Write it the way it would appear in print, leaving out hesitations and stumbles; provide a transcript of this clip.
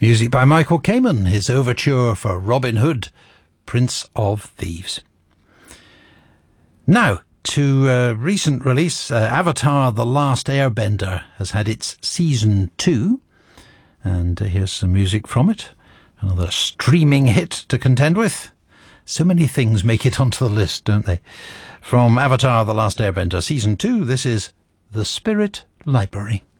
Music by Michael Kamen, his overture for Robin Hood, Prince of Thieves. Now, to a recent release, Avatar The Last Airbender has had its Season 2, and here's some music from it. Another streaming hit to contend with. So many things make it onto the list, don't they? From Avatar The Last Airbender Season 2, this is The Spirit Library.